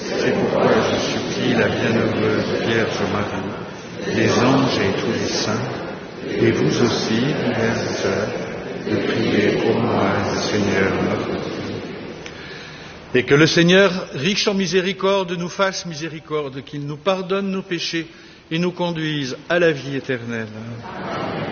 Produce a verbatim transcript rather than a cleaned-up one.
C'est pourquoi je supplie la bienheureuse Vierge Marie, les anges et tous les saints, et vous aussi, frères et sœurs, de prier pour moi, le Seigneur notre Dieu. Et que le Seigneur, riche en miséricorde, nous fasse miséricorde, qu'il nous pardonne nos péchés et nous conduise à la vie éternelle. Amen.